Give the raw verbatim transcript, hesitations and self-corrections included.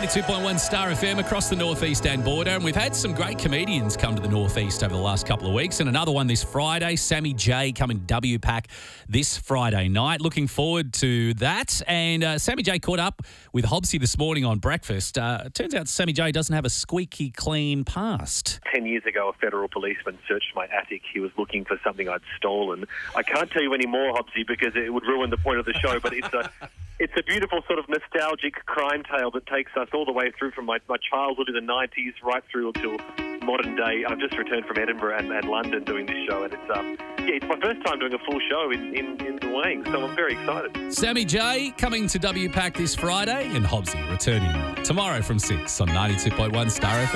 ninety-two point one Star F M across the northeast and border. And we've had some great comedians come to the northeast over the last couple of weeks. And another one this Friday, Sammy J coming to W PAC this Friday night. Looking forward to that. And uh, Sammy J caught up with Hobbsy this morning on breakfast. Uh, it turns out Sammy J doesn't have a squeaky clean past. Ten years ago, a federal policeman searched my attic. He was looking for something I'd stolen. I can't tell you any more, Hobbsy, because it would ruin the point of the show, but it's a... It's a beautiful sort of nostalgic crime tale that takes us all the way through from my, my childhood in the nineties right through until modern day. I've just returned from Edinburgh and, and London doing this show, and it's um yeah, it's my first time doing a full show in, in, in the Wang, so I'm very excited. Sammy J coming to W PAC this Friday, and Hobbsy returning tomorrow from six on ninety-two point one Star F M.